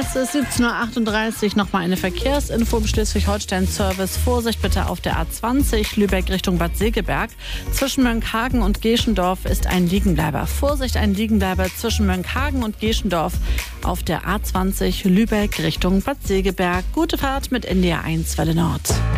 Es ist 17:38 Uhr. Nochmal eine Verkehrsinfo im Schleswig-Holstein-Service. Vorsicht bitte auf der A20 Lübeck Richtung Bad Segeberg. Zwischen Mönckehagen und Geschendorf ist ein Liegenbleiber. Vorsicht, ein Liegenbleiber zwischen Mönckehagen und Geschendorf auf der A20 Lübeck Richtung Bad Segeberg. Gute Fahrt mit NDR 1 Welle Nord.